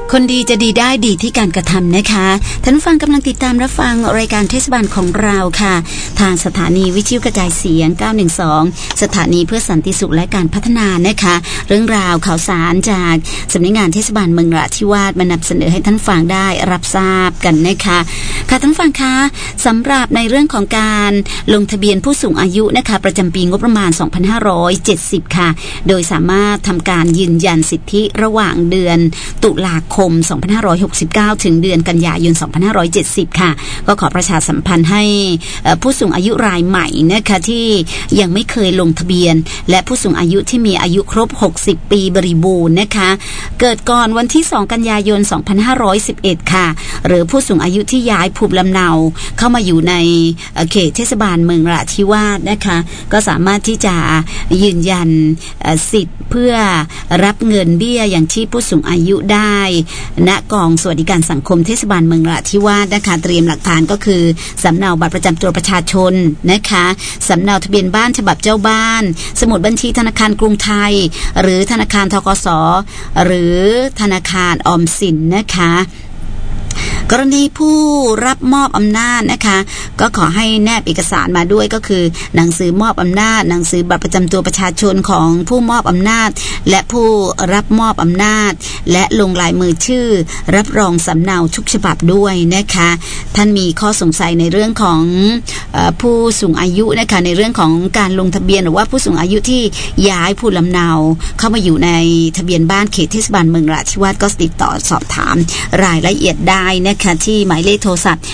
คนดีจะดีได้ดีที่การกระทำนะคะท่านฟังกำลังติดตามรับฟังรายการเทศบาลของเราค่ะทางสถานีวิทยุกระจายเสียง912สถานีเพื่อสันติสุขและการพัฒนานะคะเรื่องราวข่าวสารจากสำนักงานเทศบาลเมืองนราธิวาสมานำเสนอให้ท่านฟังได้รับทราบกันนะคะค่ะท่านฟังคะสำหรับในเรื่องของการลงทะเบียนผู้สูงอายุนะคะประจำปีงบประมาณ2570ค่ะโดยสามารถทำการยืนยันสิทธิระหว่างเดือนตุลาคม2569ถึงเดือนกันยายน2570ค่ะก็ขอประชาสัมพันธ์ให้ผู้สูงอายุรายใหม่นะคะที่ยังไม่เคยลงทะเบียนและผู้สูงอายุที่มีอายุครบ60ปีบริบูรณ์นะคะเกิดก่อนวันที่2กันยายน2511ค่ะหรือผู้สูงอายุที่ย้ายภูมิลำเนาเข้ามาอยู่ในเขตเทศบาลเมืองนราธิวาสนะคะก็สามารถที่จะยืนยันสิทธิ์เพื่อรับเงินเบี้ยอย่างชีพผู้สูงอายุได้ณกองสวัสดิการสังคมเทศบาลเมืองนราธิวาสนะคะเตรียมหลักฐานก็คือสำเนาบัตรประจำตัวประชาชนนะคะสำเนาทะเบียนบ้านฉบับเจ้าบ้านสมุดบัญชีธนาคารกรุงไทยหรือธนาคารธกส.หรือธนาคารออมสินนะคะกรณีผู้รับมอบอำนาจนะคะก็ขอให้แนบเอกสารมาด้วยก็คือหนังสือมอบอำนาจหนังสือบัตรประจำตัวประชาชนของผู้มอบอำนาจและผู้รับมอบอำนาจและลงลายมือชื่อรับรองสำเนาทุกฉบับด้วยนะคะท่านมีข้อสงสัยในเรื่องของผู้สูงอายุนะคะในเรื่องของการลงทะเบียนหรือว่าผู้สูงอายุที่ย้ายภูมิลำเนาเข้ามาอยู่ในทะเบียนบ้านเขตเทศบาลเมืองนราธิวาสก็ติดต่อสอบถามรายละเอียดได้นะคะที่หมายเลขโทรศัพท์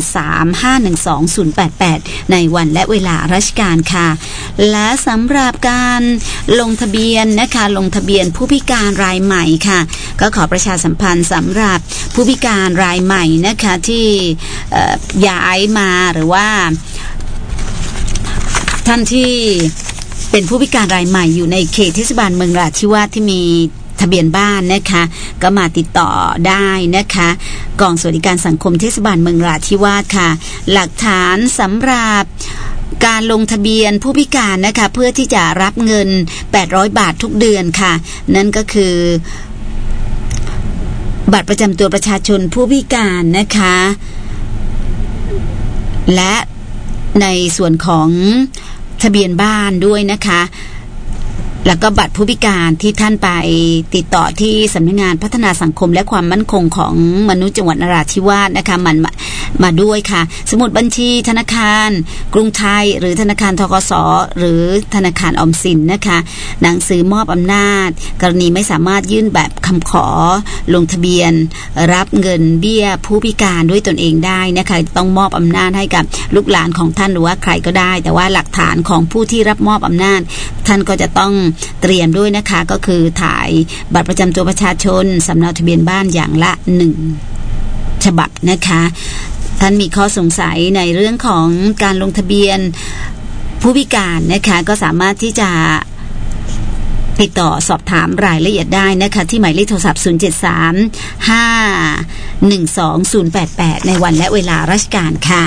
0735120088ในวันและเวลาราชการค่ะและสำหรับการลงทะเบียนนะคะลงทะเบียนผู้พิการรายใหม่ค่ะก็ขอประชาสัมพันธ์สำหรับผู้พิการรายใหม่นะคะที่ย้ายมาหรือว่าท่านที่เป็นผู้พิการรายใหม่อยู่ในเขตเทศบาลเมืองนราธิวาสที่มีทะเบียนบ้านนะคะก็มาติดต่อได้นะคะกองสวัสดิการสังคมเทศบาลเมืองนราธิวาสค่ะหลักฐานสำหรับการลงทะเบียนผู้พิการนะคะเพื่อที่จะรับเงิน800 บาททุกเดือนค่ะนั่นก็คือบัตรประจำตัวประชาชนผู้พิการนะคะและในส่วนของทะเบียนบ้านด้วยนะคะแล้วก็บัตรผู้พิการที่ท่านไปติดต่อที่สำนักงานพัฒนาสังคมและความมั่นคงของมนุษย์จังหวัดนราธิวาสนะคะมันมาด้วยค่ะสมุดบัญชีธนาคารกรุงไทยหรือธนาคารธกส.หรือธนาคารออมสินนะคะหนังสือมอบอำนาจกรณีไม่สามารถยื่นแบบคำขอลงทะเบียนรับเงินเบี้ยผู้พิการด้วยตนเองได้นะคะต้องมอบอำนาจให้กับลูกหลานของท่านหรือว่าใครก็ได้แต่ว่าหลักฐานของผู้ที่รับมอบอำนาจท่านก็จะต้องเตรียมด้วยนะคะก็คือถ่ายบัตรประจำตัวประชาชนสำเนาทะเบียนบ้านอย่างละ1ฉบับนะคะท่านมีข้อสงสัยในเรื่องของการลงทะเบียนผู้พิการนะคะก็สามารถที่จะติดต่อสอบถามรายละเอียดได้นะคะที่หมายเลขโทรศัพท์0735120088ในวันและเวลาราชการค่ะ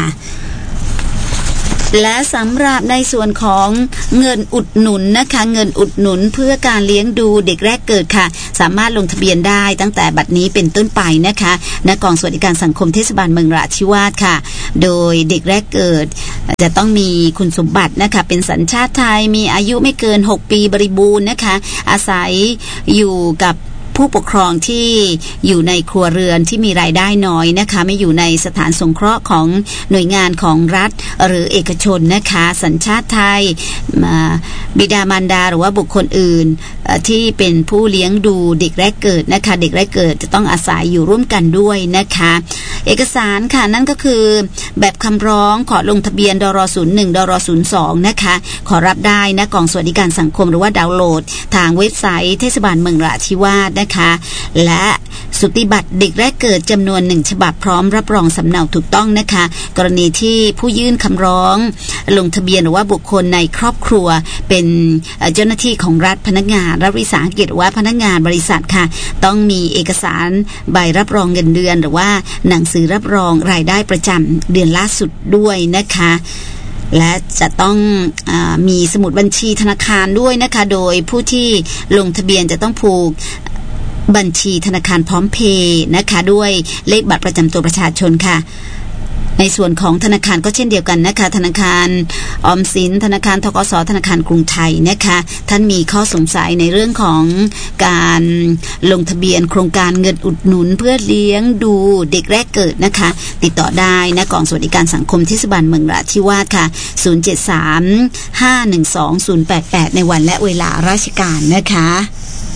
และสำหรับในส่วนของเงินอุดหนุนนะคะเงินอุดหนุนเพื่อการเลี้ยงดูเด็กแรกเกิดค่ะสามารถลงทะเบียนได้ตั้งแต่บัดนี้เป็นต้นไปนะคะณกองสวัสดิการสังคมเทศบาลเมืองนราธิวาสค่ะโดยเด็กแรกเกิดจะต้องมีคุณสมบัตินะคะเป็นสัญชาติไทยมีอายุไม่เกิน6ปีบริบูรณ์นะคะอาศัยอยู่กับผู้ปกครองที่อยู่ในครัวเรือนที่มีรายได้น้อยนะคะไม่อยู่ในสถานสงเคราะห์ของหน่วยงานของรัฐหรือเอกชนนะคะสัญชาติไทยบิดามารดาหรือว่าบุคคลอื่นที่เป็นผู้เลี้ยงดูเด็กแรกเกิดนะคะเด็กแรกเกิดจะต้องอาศัยอยู่ร่วมกันด้วยนะคะเอกสารค่ะนั่นก็คือแบบคำร้องขอลงทะเบียนดร01ดร02นะคะขอรับได้นะกองสวัสดิการสังคมหรือว่าดาวน์โหลดทางเว็บไซต์เทศบาลเมืองนราธิวาสนะคะและสุติบัตรเด็กแรกเกิดจำนวน1ฉบับพร้อมรับรองสำเนาถูกต้องนะคะกรณีที่ผู้ยื่นคำร้องลงทะเบียนหรือว่าบุคคลในครอบครัวเป็นเจ้าหน้าที่ของรัฐพนักงานรัฐวิสาหกิจหรือว่าพนักงานบริษัทค่ะต้องมีเอกสารใบรับรองเงินเดือนหรือว่าหนังสือรับรองรายได้ประจำเดือนล่าสุดด้วยนะคะและจะต้องมีสมุดบัญชีธนาคารด้วยนะคะโดยผู้ที่ลงทะเบียนจะต้องผูกบัญชีธนาคารพร้อมเพย์นะคะด้วยเลขบัตรประจำตัวประชาชนค่ะในส่วนของธนาคารก็เช่นเดียวกันนะคะธนาคารออมสินธนาคารธกสธนาคารกรุงไทยนะคะท่านมีข้อสงสัยในเรื่องของการลงทะเบียนโครงการเงินอุดหนุนเพื่อเลี้ยงดูเด็กแรกเกิดนะคะติดต่อได้นะกองสวัสดิการสังคมเทศบาลเมืองนราธิวาสค่ะ073-512-088ในวันและเวลาราชการนะคะ